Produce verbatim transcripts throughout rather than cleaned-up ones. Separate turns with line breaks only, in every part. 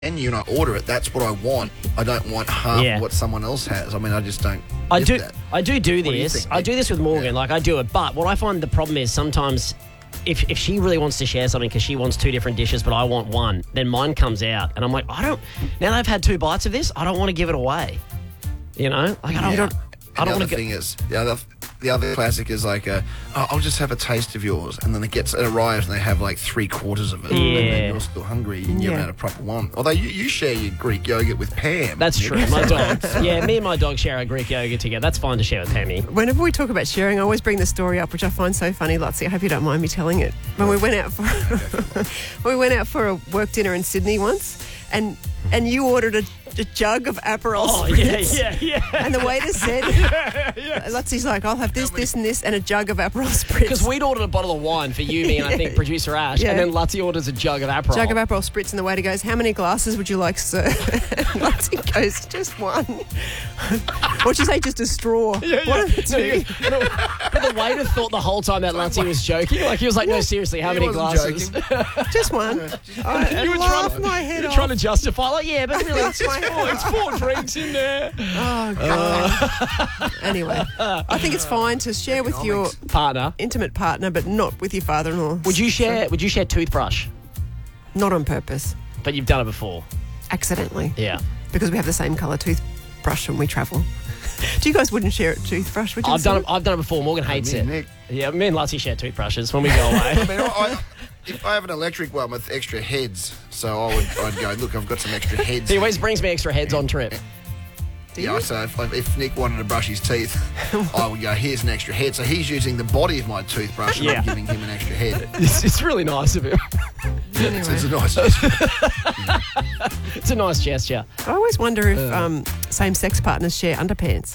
menu and I order it, that's what I want. I don't want half
Yeah.
of what someone else has. I mean, I just don't
I
get
do.
that.
I do do
What do you
this.
think,
I
Nick?
do this with Morgan.
Yeah.
Like I do it, but what I find the problem is sometimes, if if she really wants to share something because she wants two different dishes, but I want one, then mine comes out, and I'm like, I don't. Now they've had two bites of this, I don't want to give it away. You know, like I don't.
Yeah.
don't I
And
don't
the
want
other
to.
thing is, the other the other classic is like, uh, oh, I'll just have a taste of yours, and then it gets it arrives and they have like three quarters of it, and
Yeah.
then you're still hungry and you
Yeah.
haven't had a proper one. Although you, you share your Greek yogurt with Pam.
That's
Nick.
true. My dog. Yeah, me and my dog share a Greek yogurt together. That's fine to share with Hammy.
Whenever we talk about sharing, I always bring the story up, which I find so funny, Lutzi. I hope you don't mind me telling it. When we went out for we went out for a work dinner in Sydney once, and and you ordered a, a jug of Aperol
Oh yeah,
Spritz.
yeah, yeah.
And the waiter said, Lutzi's like, I'll have this, this, and this, and a jug of Aperol Spritz.
Because we'd ordered a bottle of wine for you, me, and I think producer Ash,
Yeah.
and then Lutzi orders a jug of Aperol.
Jug of Aperol Spritz, and the waiter goes, how many glasses would you like, sir? And Lutzi goes, just one. Or she say just a straw.
Yeah,
One of the
No,
two.
you- no, but the waiter thought the whole time that Lutzi was joking. Like he was like, "No, seriously, how
He
many
wasn't
glasses?"
Just one. I
you were
laughed
trying,
my
you
head
were
off.
trying to justify, like, yeah, but really, it's,
my
it's, four, it's four drinks in there.
Oh, God. Anyway, I think it's fine to share with your
Partner,
intimate partner, but not with your father-in-law.
would you share? Would you share toothbrush?
Not on purpose.
But you've done it before.
Accidentally.
Yeah.
Because we have the same colour toothbrush when we travel. Do you guys wouldn't share a toothbrush, would you?
I've done it. I've done it before. Morgan hates
Me
it.
and Nick.
Yeah, me and Lutzi share toothbrushes when we go away.
I mean, I, I, if I have an electric one with extra heads, so I would I'd go, look, I've got some extra heads.
He always brings me extra heads on trip.
Do
Yeah,
you?
so if, if Nick wanted to brush his teeth, I would go, here's an extra head. So he's using the body of my toothbrush and
Yeah.
I'm giving him an extra head.
It's, it's really nice of him.
It's, it's a nice
It's a nice gesture.
I always wonder if um, same-sex partners share underpants.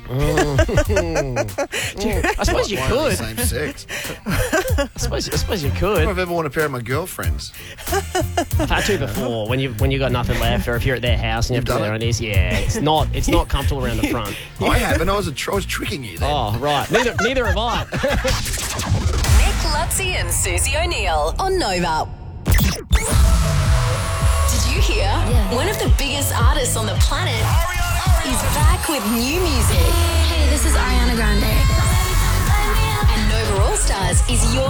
I suppose you
one of the
could.
same sex.
I suppose, I suppose you
If
could.
I've ever worn a pair of my girlfriends.
I've had to before when you when you got nothing left, or if you're at their house and you have to
You've
put
done
their undies. Yeah, it's not it's not comfortable around the front.
I have, and I was, a tr- I was tricking you then.
Oh right, neither neither have I.
Nick, Lutzi, and Susie O'Neill on Nova. Did you hear?
Yeah.
One of the biggest artists on the planet is back with new music.
Hey, this is Ariana Grande.
And Nova All Stars is your